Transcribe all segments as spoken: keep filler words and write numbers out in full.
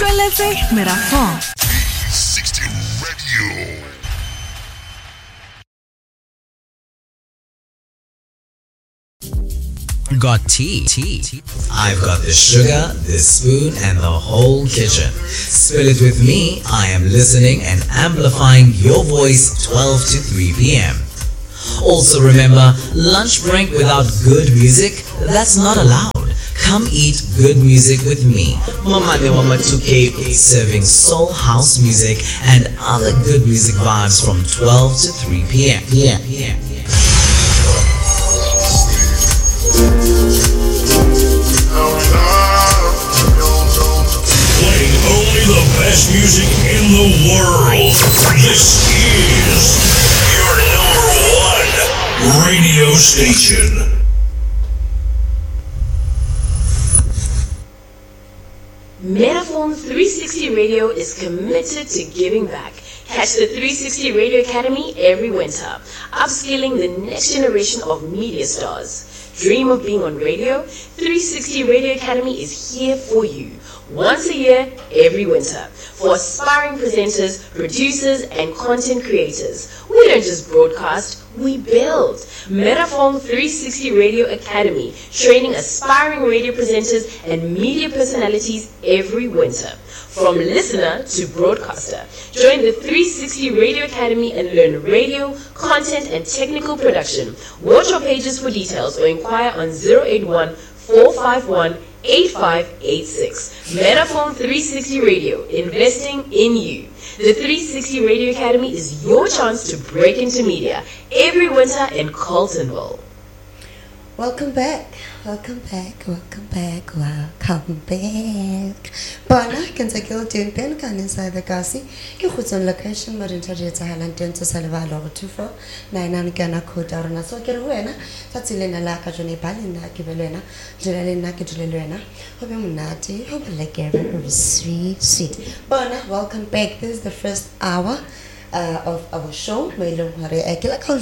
Utlweletse Merafong three sixty Radio. Got tea, tea. I've got the sugar, the spoon, and the whole kitchen. Spill it with me. I am listening and amplifying your voice twelve to three p.m. Also remember, lunch break without good music, that's not allowed. Come eat good music with me, Mama de Mama two K, serving soul house music and other good music vibes from twelve to three p.m. Yeah, yeah, yeah. Playing only the best music in the world. This is your number one radio station. Merafong three sixty Radio is committed to giving back. Catch the three sixty Radio Academy every winter, upskilling the next generation of media stars. Dream of being on radio? three sixty Radio Academy is here for you. Once a year, every winter. For aspiring presenters, producers, and content creators. We don't just broadcast, we build. Merafong three sixty Radio Academy, training aspiring radio presenters and media personalities every winter. From listener to broadcaster. Join the three sixty Radio Academy and learn radio, content, and technical production. Watch our pages for details or inquire on zero eight one, four five one, eight five eight six. Merafong three sixty Radio, investing in you. The three sixty Radio Academy is your chance to break into media every winter in Carltonville. Welcome back, welcome back, welcome back, welcome back. Bona, can take your tune pen, can inside the cassie. You put on location, but in Tajeta Highland to Salvador to four, nine and Gana Kodarana, so get away. That's Elena Laka Johnny Palina, Kivelena, Jelena Kitulena, Hobimunati, hope like very sweet, sweet. Bona, welcome back. This is the first hour. Uh, of our show, I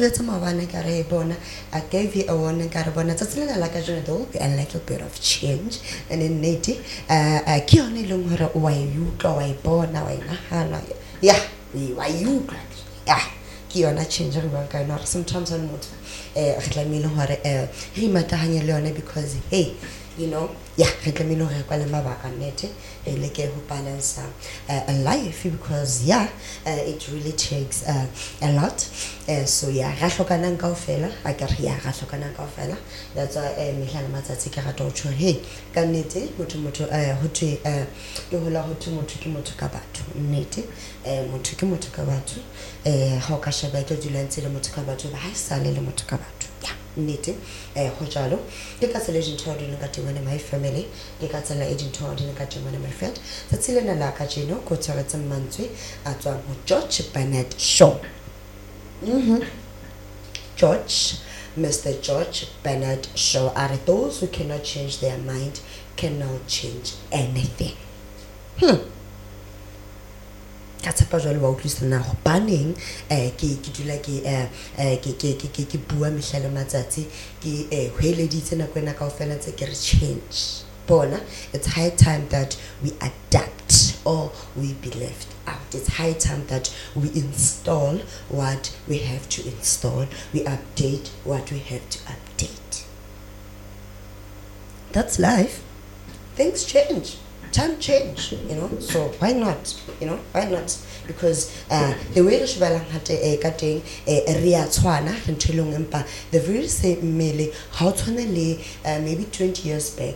gave you a one and got a bonnet, like a little bit of change, and in native, I can't look why you go a born now. Yeah, why you crack? Yeah, Kiona change everyone not sometimes on motor. Let me know what he might learn because, hey, you know, yeah, let me know how I'm net. Like who balance uh, a life because yeah uh, it really takes uh, a lot uh, so yeah rahlokana kaofela I ka re ya rahlokana kaofela that's why eh mehlala matsatsi ke rata ho tjho hey ka nnete motho motho eh ho thwe eh ke hola ho thwe motho ke motho ka batho nnete eh motho ke motho ka batho eh ha o ka sheba ke dula ntse le motho ka batho ba ha sale le motho ka batho yeah nnete eh ho jalo ke ka tsela dintho di nka tengwana my family ke ka tsela e dintho di nka tengwana my friend that's ile na la ka jeno ko tshwaretse mantswe a tswa ho George Bernard Shaw mhm George Mister George Bernard Shaw are those who cannot change their mind cannot change anything hmm ka tsapa jwale wa utlwisa na go baneng eh ke ke dula ke eh ke ke ke ke bua mehlalo matsatsi ke eh hweleditse na kwena ka ofela tse ke re change bona it's high time that we adapt or we be left out. It's high time that we install what we have to install, we update what we have to update. That's life. Things change. Time change, you know, so why not, you know, why not, because uh, the way that Shibala had a cutting a ria twana and telling empa the very same mele how to maybe twenty years back.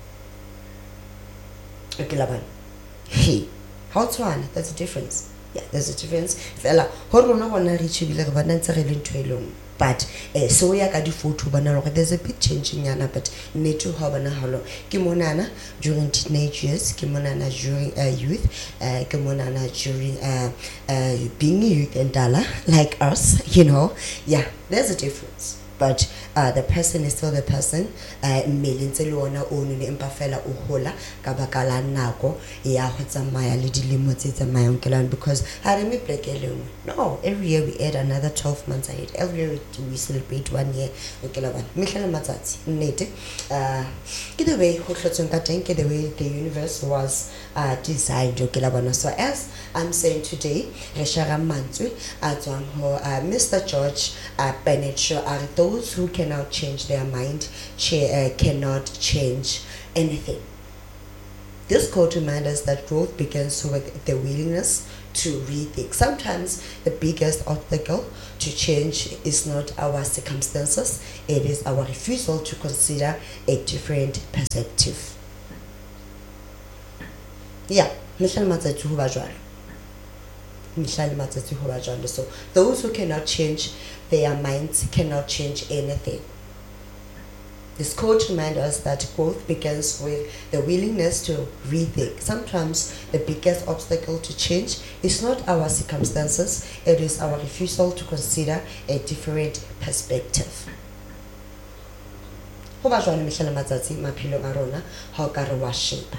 Okay, Laban. Hey, how to that's a difference. Yeah, there's a difference. Fella, horror wanna reach you like a banana to but eh so ya ka di photo bana lo there's a big change in yana but ne to ha bana halo ke monana during teenage years ke monana during uh, youth uh, ke monana during uh, uh, being youth and dala like us you know yeah there's a difference but uh, the person is still the person. Mmele ntse le ona o nne empa fela o hola ka baka la nako ya go tsamaya le dilemo tse tsamayang ke lan, because ha re me pleke le nngwe. No, every year we add another twelve months ahead. Every year we we celebrate one year okay la bana mehla le matsatsi nnete uh ke the way go hlotseng ka teng, ke the way the universe was uh designed okay la bana. So as I'm saying today, re shara mantswe a tswang ho uh, Mister George uh, Bernard Shaw are those who cannot change their mind cha- uh, cannot change anything. This quote reminds us that growth begins with the willingness to rethink. Sometimes the biggest obstacle to change is not our circumstances, it is our refusal to consider a different perspective. Yeah, Michelle Matsatsu ho ba jwalo. Michelle Matsatsu ho ba jwalo. So those who cannot change their minds cannot change anything. This quote reminds us that growth begins with the willingness to rethink. Sometimes the biggest obstacle to change is not our circumstances, it is our refusal to consider a different perspective. Ho ba jwalo Michelle Matsatsi maphelong a rona ha o ka re wa sheba.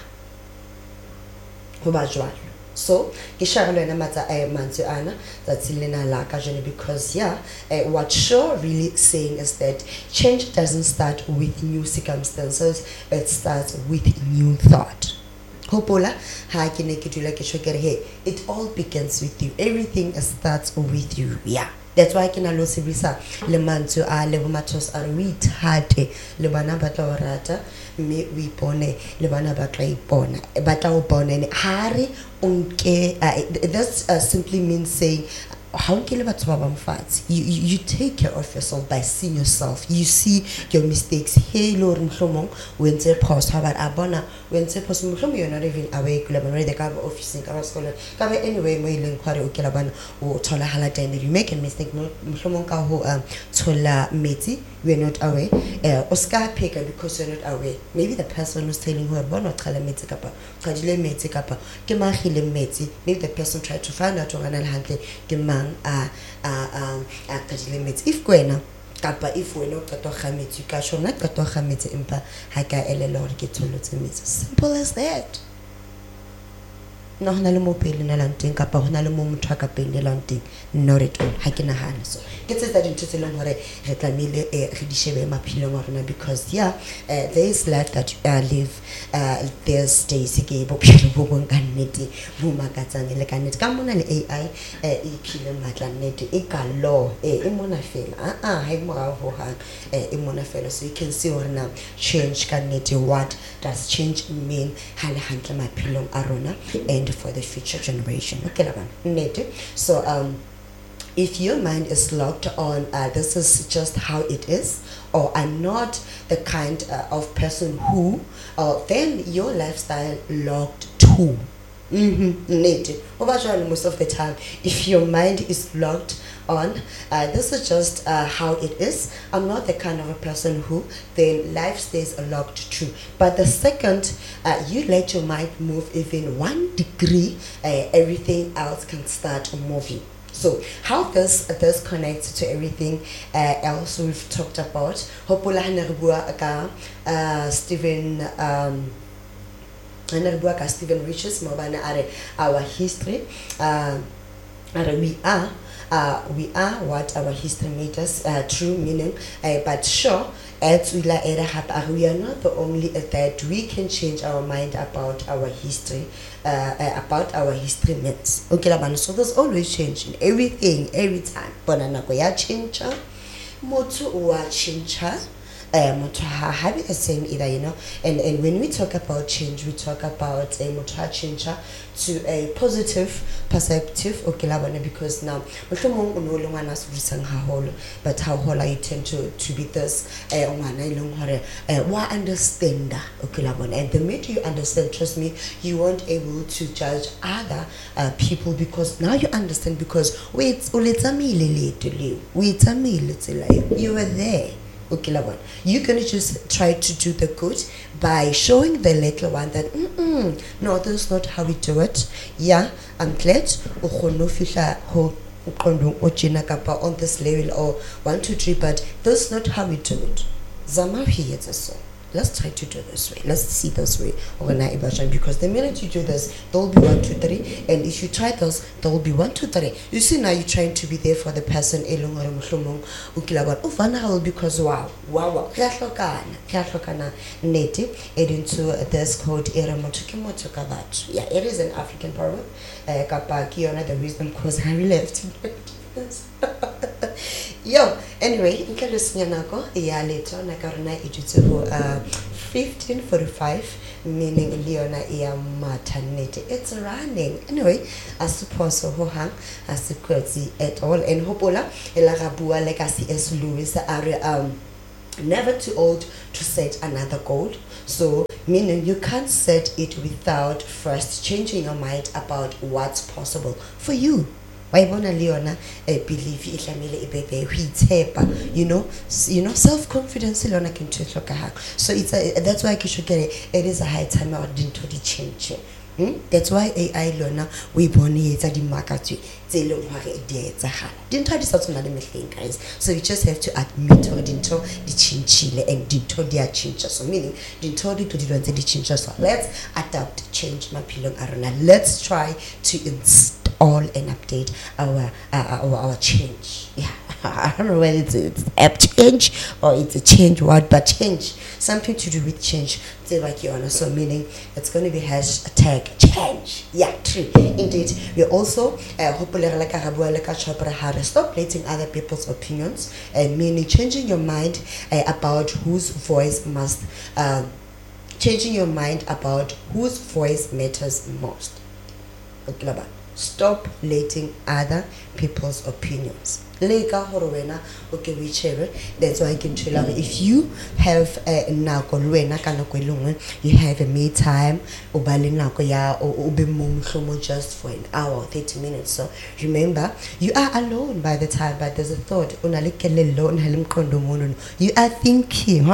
Ho ba jwalo. So, ke share le na matsa a mantswe ana tsatsing lena la ka jene, because yeah, uh, what Shaw really saying is that change doesn't start with new circumstances, it starts with new thought. Hopola ha ke ne ke dula ke shokere he, it all begins with you, everything starts with you. Yeah, that's why ke na lo sebisa le mantswe a le mathos a we ithate le bana ba tla rata me we pone le bana ba tla ipona ba tla o bonene hari unke. That uh, simply means saying how can you you you take care of yourself by seeing yourself. You see your mistakes. Hey Lord mhlomong wenze pause habat abona wenze pause mhlomong you're not even awake la bana the cover office ka ba school ka ba anyway mo ileng khare o ke la bana o thola halata and you make a mistake mhlomong ka ho thola metsi we are not aware uh, Oscar Peka because you're not aware. Maybe the person who's telling her bona qala metsi kapa qadile metsi kapa ke magile metsi, maybe the person tried to find out ona le hantle ke mang a a a qadile metsi. If kwena kapa if wena o qata ga metsi ka shona qata ga metsi empa ha ka elela hore ke tholotse metsi, simple as that. No hona le mo pele na lanteng kapa hona le mo motho ka pele lanteng, not at all ha ke nahana. So ke tse tsa dintho tse leng hore re tlamile re di shebe maphelong a rona, because yeah, uh, there is life that uh, live uh, there's days ke bophelo bo bong ka nnete bo makatsang le ka nnete ka mona le A I e phile matla nnete e ka law e e mona fela a a ha e mora ho ha e mona fela. So you can see hore now change ka nnete, what does change mean ha le hantle maphelong a rona and for the future generation. Okay la bana nnete. So um if your mind is locked on uh, this is just how it is, or I'm not the kind uh, of person who, uh, then your lifestyle locked too. Mm-hmm. Most of the time, if your mind is locked on, uh, this is just uh, how it is. I'm not the kind of a person who, then life stays locked too. But the second uh, you let your mind move even one degree, uh, everything else can start moving. So how this this connects to everything uh, else we've talked about. Hopola haneribua ka uh, Stephen um haneribua ka Stephen Riches mobana are our history. Uh, are we are uh, we are what our history made us uh, true meaning. Uh, but sure. We are not the only that we can change our mind about our history, uh, uh, about our history means. Okay, so there's always change in everything, every time. Banana ko ya change, motu wa change. Um, have it the same either, you know, and and when we talk about change, we talk about a uh, change to a positive perspective. Okay, because now but how whole you tend to to be this uh, why understand okay, and the minute you understand, trust me, you won't able to judge other uh, people, because now you understand, because wait, you were there. Okay, you're gonna just try to do the good by showing the little one that mm -mm, no, that's not how we do it. Yeah, I'm glad uqondo ojina kapa on this level or one two three, but that's not how we do it. Zama here so. Let's try to do this way. Let's see this way. Because the minute you do this, there will be one, two, three. And if you try this, there will be one, two, three. You see, now you're trying to be there for the person. Because wow, wow, wow. Native, into this called yeah, it is an African proverb. The wisdom cause I left. Yo, anyway, in Kalusnyanako, yeah, later, Nakarana Ijutu, uh, fifteen forty-five, meaning Leona ia maternity. It's running. Anyway, I suppose so, Hohang, I suppose at all, and Hopola, Elarabua, Legacy S. Lewis, are um, never too old to set another goal. So, meaning you can't set it without first changing your mind about what's possible for you. Why bona Leona believe ihlamile ibebe huitepa, you know, you know, self-confidence Leona can change loka hak. So it's a, that's why should get it. It is a high time I didn't to change. Hmm? That's why A I Leona we boni it's a di market they look like it's a hard. Didn't try this out on the thing, guys. So you just have to admit or didn't tell the chinchile and didn't tell their changes. So meaning didn't tell you to do the changes. So let's adapt, change my pillow arena. Let's try to install and update our uh, our, our change. Yeah. I don't know whether it's, it's app change or it's a change word, but change, something to do with change. Like you so meaning it's going to be hashtag change. Yeah, true. Indeed, we also uh, stop letting other people's opinions and meaning changing your mind uh, about whose voice must, uh, changing your mind about whose voice matters most. Stop letting other people's opinions. Okay, whichever. That's why I can tell you if you have a you have a me time or just for an hour or thirty minutes. So remember, you are alone by the time, but there's a thought. You are thinking.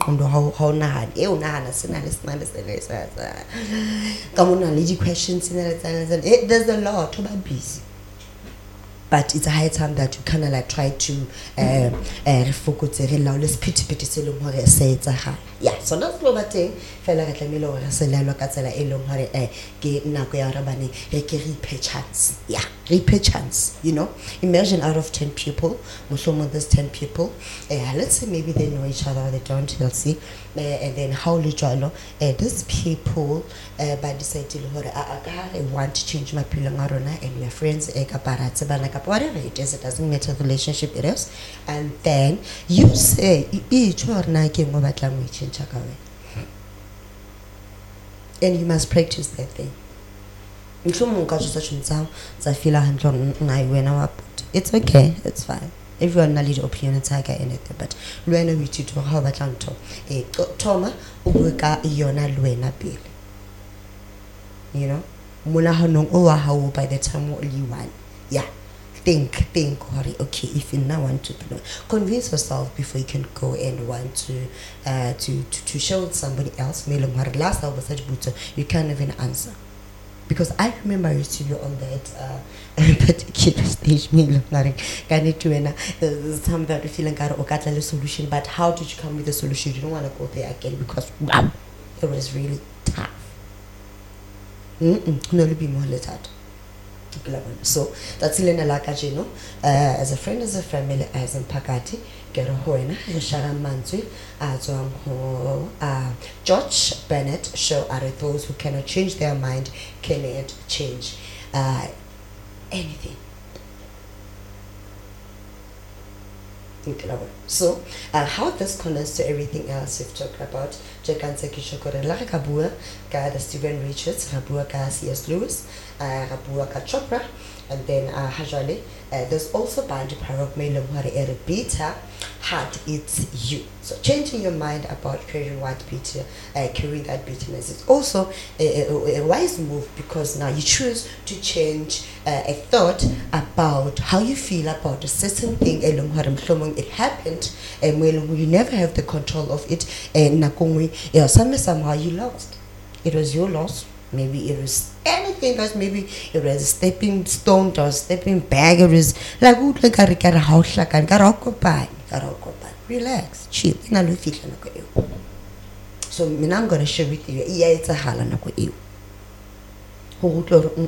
Questions. There's a lot to be busy. But it's a high time that you kind of like try to refocus it. Let's pity pity selong hore say it's a high. Yeah, so that's what I'm saying. Fela ka tlamile hore se lelwa ka tsela e leng hore eh ke nako ya hore bane re ke re chance. Yeah, re chance, you know. Imagine out of ten people, mohlomong there's ten people, uh, let's say maybe they know each other or they don't, you'll see. Uh, and then how little uh, these people uh, by deciding hore I want to change my pillow and we are friends whatever it is, it doesn't matter the relationship it is, and then you say and you must practice that thing. It's okay, it's fine. Everyone has a opinion and anything, but Luena we to how about Lanto. A Toma, Ubuka, Iona Luena Bill. You know, Munahano Oahu by the time only one. Yeah. Think, think, hurry. Okay, if you now want to convince yourself before you can go and want to, uh, to, to, to show somebody else. Last I was at Buto, you can't even answer. Because I remember I used to be on that uh, particular stage, there's some that feeling got a solution, but how did you come with the solution? You don't want to go there again because wow, it was really tough. Mm-mm, no, be more let out. So that's Elena Lakajino, uh, as a friend, as a family, as in Pakati, Gero Hoena, Shara Manzui, as um, uh, George Bennett show are those who cannot change their mind, cannot change uh, anything. So, uh, how this connects to everything else we've talked about, Jakanse Kishokore Lakabua, Gada Stephen Richards, Rabua Ka C S Lewis, Rabua Ka Chopra, and then uh, Hajali. Uh, there's also Bandi Parok Melum Hare Beta Heart It's You. So changing your mind about carrying what bitter, uh, carrying that bitterness is also a, a, a wise move, because now you choose to change uh, a thought about how you feel about a certain thing. It happened and when you never have the control of it, and somehow you lost. It was your loss. maybe it was anything else, maybe it was a stepping stone or stepping bag, it was like utlwe ka re ka re ha o hlakane ka re ha o kopane ka re ha o kopane. Relax, chill, ina lo fihla nako eo. So mina I'm gonna share with you iya etsahala nako eo ho utlwe hore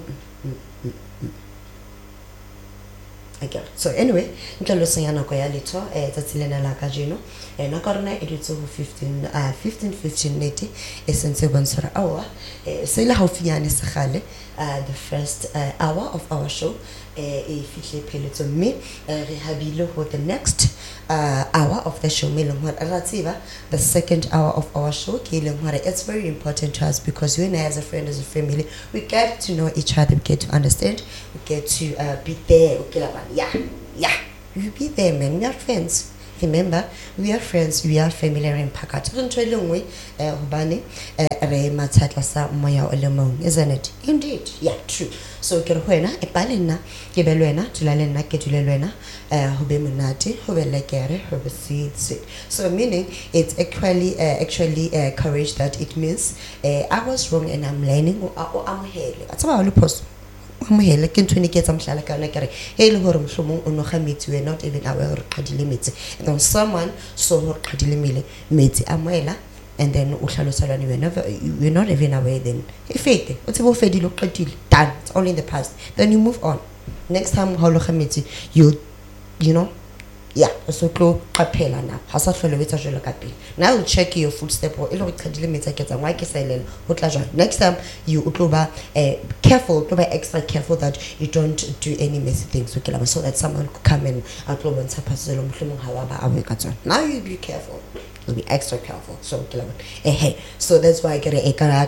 okay. So anyway, ntla lo senya nako ya letho eh tsatsi lena la ka jeno eh nako rena e ditse ho fifteen uh fifteen fifteen nete e sentse bontsha hour eh se la haufinyane se gale uh the first uh, hour of our show eh e fihle pheletso mme re habile ho the next uh hour of the show me lengwa ratsiba the second hour of our show ke lengwa. It's very important to us because you and I as a friend, as a family, we get to know each other, we get to understand, we get to uh, be there. Okay, yeah, yeah, we be there, man. We are friends. Remember, we are friends, we are family. Re mpakato ntho e lengwe eh hobane re mathatla sa moya o le mong, isn't it? Indeed, yeah, true. So ke re wena e pale nna ke be lwena tula le nna ke tule lwena eh ho be monate ho be lekere ho be sweet. So meaning it's actually uh, actually uh, courage that it means uh, I was wrong and I'm learning o amohele a tsaba le phoso amohele ke ntho ne ke tsa mhlala ka yona ke re e le hore mohlomong o no ga metsi we not even aware hore qadile metsi and then someone so hore qadile mele metsi amohela and then o hlalosalane we never you're not even aware then e fete o tsebo fedile o qadile done, it's all in the past, then you move on. Next time ha lo ga metsi you you know yeah so tlo qaphela na ha sa hlole wetsa jelo ka pele now you check your footstep or ilo qadile metsi ke tsa ngwa ke sailele ho tla jwa next time you tlo ba uh, careful to be extra careful that you don't do any messy things okay so that someone could come and tlo bontsha phaselo mohlomong ha wa ba a ka tsona. Now you be careful, you'll be extra careful. So eh, hey, so that's why I get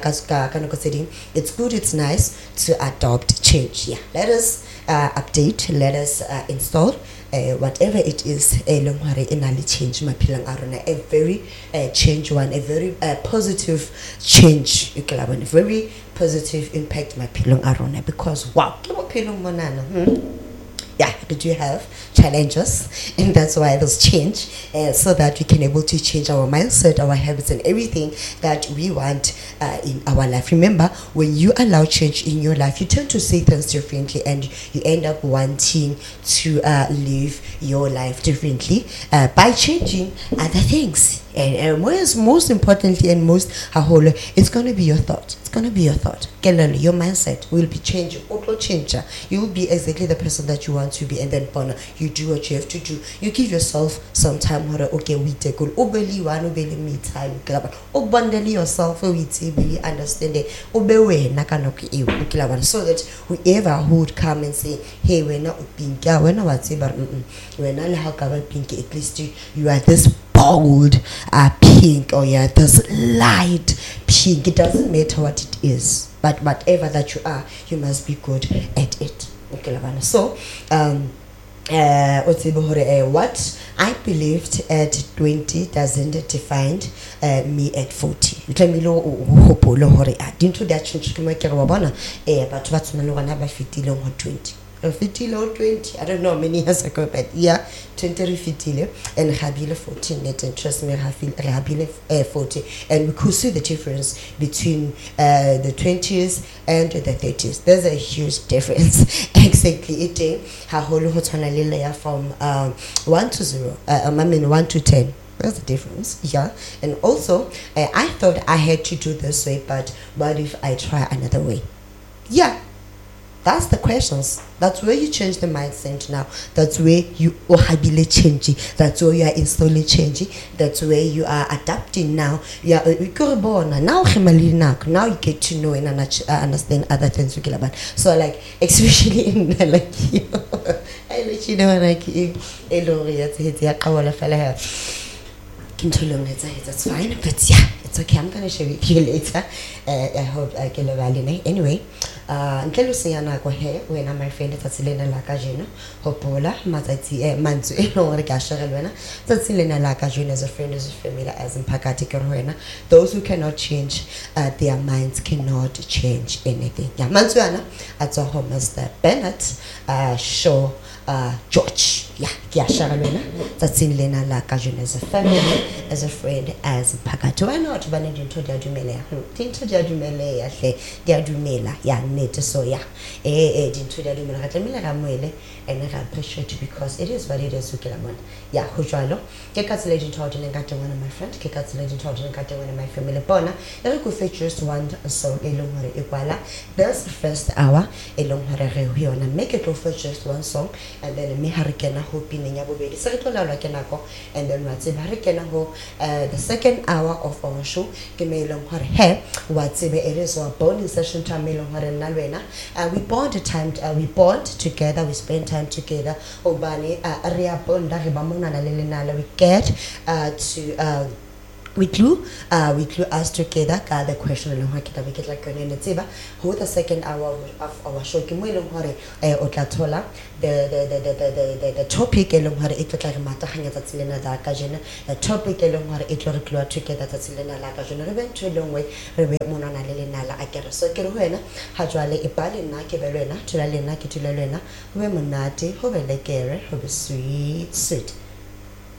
a it's good, it's nice to adopt change. Yeah, let us uh, update, let us uh, install uh, whatever it is a change my a very uh, change one, a very uh, positive change, a very positive impact my because wow, hmm? Yeah, did you have challenges? And that's why there's change, uh, so that we can able to change our mindset, our habits, and everything that we want uh, in our life. Remember, when you allow change in your life, you tend to see things differently, and you end up wanting to uh, live your life differently uh, by changing other things. And, and most, most importantly and most whole, it's going to be your thought. It's going to be your thought. Your mindset will be changing. Auto changer. You will be exactly the person that you want to be, and then you do what you have to do. You give yourself some time. Okay, we take all. Obeli one, obeli me time. Obandeli yourself. We really understand it. Obewe nakanoki e. So that whoever who would come and say, hey, we're not pinky, we're not but we're not like how pinky. At least you, you are this bold uh, pink or yeah this light pink. It doesn't matter what it is, but whatever that you are, you must be good at it. Okay, so um uh what I believed at twenty doesn't define uh, me at forty. Tlamilo hopo lo hore a dinto da change ke mo ke re wa bona eh batho ba tsona le gona ba fitile ngo twenty fifty or twenty, I don't know many years ago, but yeah, twenty fifty and Habile fourteen net, and trust me, Habile uh, forty, and we could see the difference between uh, the twenties and the thirties. There's a huge difference. Exactly, eating how holo hotana from um, one to zero. Uh, I mean one to ten. There's a difference, yeah. And also, uh, I thought I had to do this way, but what if I try another way? Yeah. That's the questions. That's where you change the mindset now. That's where you ohabile changing. That's where you are installing changing. That's where you are adapting now. You are born now. Now you get to know and understand other things. So like, especially in like you, I let you know like you. That's fine, but yeah, it's okay. I'm gonna share with you later. Uh, I hope I can learn anyway. Uh, nkelo siyana ko he wena my friend tsatsile la ka jeno hopola matsatsi eh mantsu e no re ka share lwana tsatsile la ka jeno as a friend, as a family, as impakati ke wena. Those who cannot change uh, their minds cannot change anything. Yeah, mantsu yana atso home as the Bennett uh show uh, George. Yeah, ke a shara lwena tsatsing lena la kajeno as a family, as a friend, as phakathi. Why not ba ne dintho di a dumeleha? Dintho di a dumeleha hle, di a dumela ya nnete. So yeah, eh eh dintho di a dumela re tlamehile ra moele and re appreciate it because it is what it is. Ukela mona ya ho jwalo ke ka tsela dintho di leng ka teng wena my friend, ke ka tsela dintho di leng ka teng wena my family. Bona e re go fe just one song e leng hore e kwala this first hour e leng hore re ho yona, make it go for just one song and then me ha re kena ho pineng ya bobedi se re tlo laolwa ke nako and then wa tseba re kena ho uh, the second hour of our show ke me e leng hore he wa tsebe it is our bonding session time e leng hore nna lwena uh, we bond time uh, we bond together, we spend time together obane uh, re a bonda re ba monana le lenala, we get uh, to uh, we glue uh we glue us together ka the question le hwa ke tla be ke tla kone ne tseba ho the second hour of our show ke mo ile hore eh o tla thola the the the the the the topic e leng hore e tla re mataganya tsa tsilena da ka jena, the topic e leng hore e tlo re glue together tsa tsilena la ka jena re be ntwe lengwe re be monana le lenala a kere so ke re wena ha jwale e ba le nna ke be lena thola lena ke thola lena ho be monate ho be le kere ho be sweet sweet